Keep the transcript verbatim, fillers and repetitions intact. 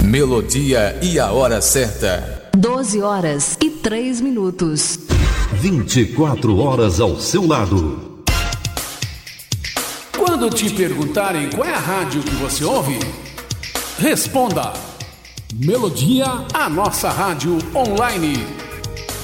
Melodia e a hora certa. doze horas e três minutos. vinte e quatro horas ao seu lado. Quando te perguntarem qual é a rádio que você ouve, responda: Melodia, a nossa rádio online.